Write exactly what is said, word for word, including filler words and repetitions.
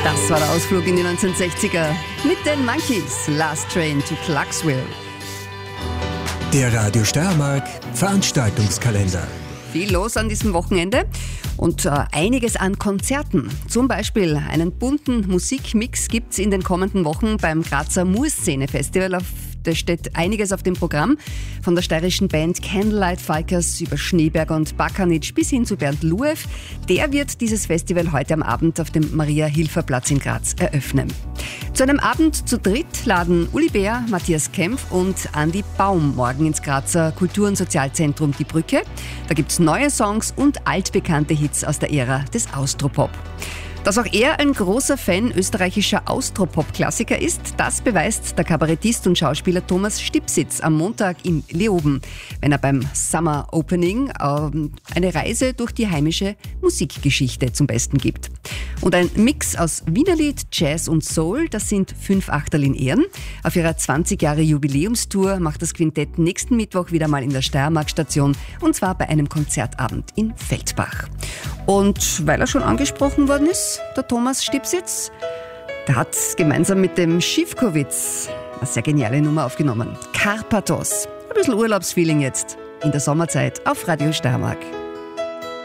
Das war der Ausflug in die neunzehnhundertsechziger mit den Monkeys. Last Train to Clarksville. Der Radio Steiermark Veranstaltungskalender. Viel los an diesem Wochenende und äh, einiges an Konzerten. Zum Beispiel einen bunten Musikmix gibt es in den kommenden Wochen beim Grazer Murszene-Festival. Auf Da steht einiges auf dem Programm, von der steirischen Band Candlelight Falkers über Schneeberg und Bakanitsch bis hin zu Bernd Luew. Der wird dieses Festival heute am Abend auf dem Maria-Hilfer-Platz in Graz eröffnen. Zu einem Abend zu dritt laden Uli Bär, Matthias Kempf und Andi Baum morgen ins Grazer Kultur- und Sozialzentrum Die Brücke. Da gibt's neue Songs und altbekannte Hits aus der Ära des Austropop. Dass auch er ein großer Fan österreichischer Austropop-Klassiker ist, das beweist der Kabarettist und Schauspieler Thomas Stipsitz am Montag in Leoben, wenn er beim Summer Opening ähm, eine Reise durch die heimische Musikgeschichte zum Besten gibt. Und ein Mix aus Wienerlied, Jazz und Soul, das sind fünf Achterl in Ehren. Auf ihrer zwanzig Jahre Jubiläumstour macht das Quintett nächsten Mittwoch wieder mal in der Steiermark-Station, und zwar bei einem Konzertabend in Feldbach. Und weil er schon angesprochen worden ist, der Thomas Stipsitz, der hat gemeinsam mit dem Schiefkowitz eine sehr geniale Nummer aufgenommen. Karpathos. Ein bisschen Urlaubsfeeling jetzt in der Sommerzeit auf Radio Steiermark.